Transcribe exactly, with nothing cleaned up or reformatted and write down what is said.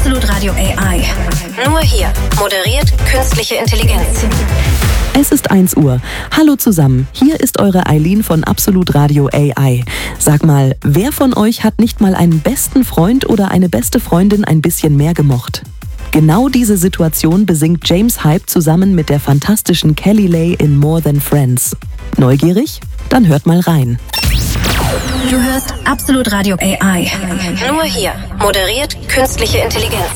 Absolut Radio A I. Nur hier moderiert künstliche Intelligenz. Es ist eins Uhr. Hallo zusammen, hier ist eure Eileen von Absolut Radio A I. Sag mal, wer von euch hat nicht mal einen besten Freund oder eine beste Freundin ein bisschen mehr gemocht? Genau diese Situation besingt James Hype zusammen mit der fantastischen Kelly Lay in More Than Friends. Neugierig? Dann hört mal rein. Du hörst Absolut Radio A I. Nur hier moderiert künstliche Intelligenz.